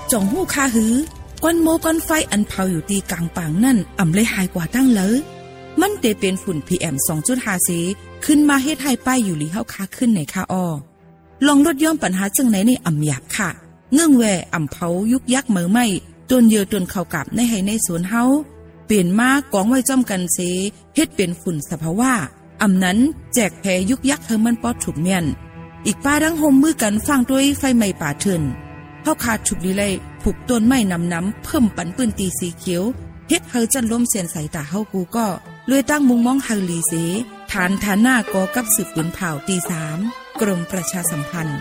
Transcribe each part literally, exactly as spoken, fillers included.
จ่องหู้คาหือก้อนโมก้อนไฟอันเผาอยู่ตีกลางปางนั่นอ่ำเลยหายกว่าตั้งเลยมันเตเป็นฝุ่น พี เอ็ม สองจุดห้า สีขึ้นมาเฮ็ดให้ป้ายอยู่ลีเฮาคาขึ้นในคาออลองลดย่อมปัญหาจังไหนในอ่ำหยาบค่ะเงื่องแวอ่ำเผายุกยักเหมือไม่ตนเยือตนเข้ากับในให้ในสวนเฮาเปลี่ยนมากองไว้จ้อมกันเสเฮ็ดเป็นฝุ่นสภาวะอ่ำนั้นแจกแผ่ยุกยักเฮามันปอดถูกเมียนอีกป้าดังห่มมือกันฟังด้วยไฟไหม้ป่าเถื่อนเฮาขาดฉุกดีเลยผูกต้นไม้นำน้ำเพิ่มปันปืนตีสีเขียวเฮ็ดเฮาจันล้มเสียนสายตาเฮากูก็เลยตั้งมุงมองเฮาลีเสฐานฐานหน้ากอกับสืบปืนเผาตีสามกรมประชาสัมพันธ์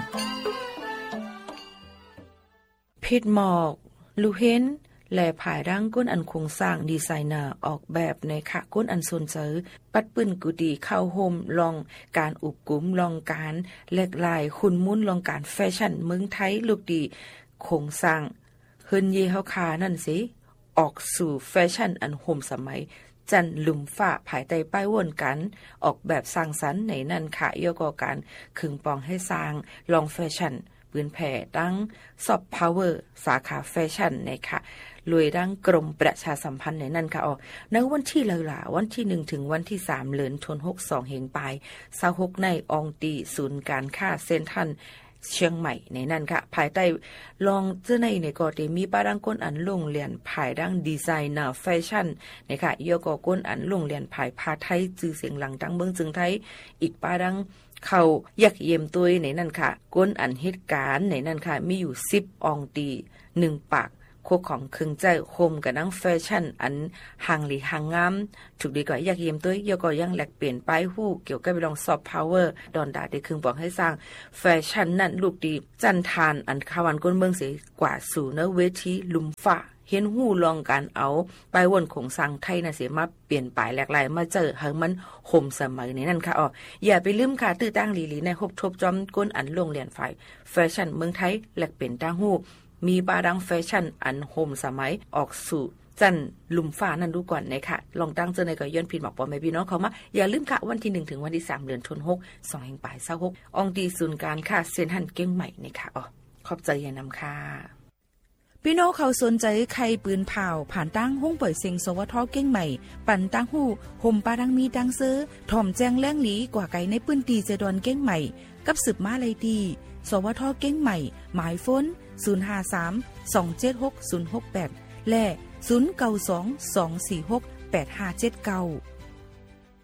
เพชรหมอกลูเห็นและผายดังก้นอันคงสร้างดีไซเนอร์ออกแบบในขะก้นอันสนเจอปัดปืนกุดีเข้าโฮมลองการอุบกุมลองการแลกลายคุณมุ่นลองการแฟชั่นเมืองไทยลูกดีคงสร้างเฮินเยเฮาคานั่นสิออกสู่แฟชั่นอันโฮมสมัยจันลุมฝ่าภายใต้ป้ายวนกันออกแบบสร้างสรรค์ในนั่นค่ะย่อก่อการขึงปองให้สร้างลองแฟชั่นปืนแผ่ดังซอฟต์พาวเวอร์สาขาแฟชั่นนะคะลวยดังกรมประชาสัมพันธ์ในนั่นค่ะอ๋อในวันที่เลล่ะวันที่หนึ่งถึงวันที่สามเดือนธันวาคมสองเฮงปลายเศร้าหกในอองตีศูนย์การค้าเซ็นทรัลเชียงใหม่ในนั่นค่ะภายใต้ลองเจ้าในในก็ได้มีป้าดังก้นอันโรงเรียนภายดังดีไซเนอร์แฟชั่นนะคะย่อก็ก้นอันโรงเรียนภายพาไทยจื่อเสียงหลังดังเมืองจึงไทยอีกป้าดังเขายักเยี่ยมตัวในนั่นค่ะก้นอันเหตุการณ์ในนั่นค่ะมีอยู่สิบอองตีหนึ่งปากโคของเครื่องใจโฮมกับนังแฟชั่นอันห่างหลีห่างงามถูกดีกว่าอยากเยี่ยมตัวยก็ยังแลกเปลี่ยนป้ายหู้เกี่ยวกับไปลองซอฟต์พาวเวอร์ดอนดาได้ครึ่งบอกให้สร้างแฟชั่นนั่นลูกดีจันทานอันคาวันก้นเมืองเสียกว่าสู่เนเวทีลุมฟ้าเห็นหู้ลองการเอาป้ายวนของสร้างไทยน่ะเสียมาเปลี่ยนป้ายแหลกหลายมาเจอให้มันโฮมสมัยนี้นั่นค่ะอ๋ออย่าไปลืมค่ะตื้อตั้งหลีๆในครบทบจอมก้นอันโรงเรียนฝ่ายแฟชั่นเมืองไทยแลกเปลี่ยนตั้งหู้มีบาดังแฟชั่นอันโฮมสมัยออกสู่จันลุมฟ้านั่นดูก่อนนะคะลองตั้งเจอในก็ย้อนผิดหมอกปอแม่พี่น้องเขามาอย่าลืมค่ะวันที่หนึ่งถึงวันที่สามเดือนธันวาคมสองแห่งปลายเศร้าหกอองดีศูนย์การค่ะเซ็นทรัลเก้งใหม่นะคะอ๋อขอบใจอย่านำค่ะพี่น้องเขาสนใจใครปืนเผาผ่านตั้งห้องปล่อยเสียงสวทเก้งใหม่ปั่นตั้งหู้ห่มปาดังมีดังซื้อถ่อมแจ้งแล้งหลีกว่าไก่ในปืนตีเจดอนเก้งใหม่กับสืบมาเลยดีสวทเก้งใหม่หมายฝนศูนย์ ห้า สาม สอง เจ็ด หก ศูนย์ หก แปดและศูนย์ เก้า สอง สอง สี่ หก แปด ห้า เจ็ด เก้า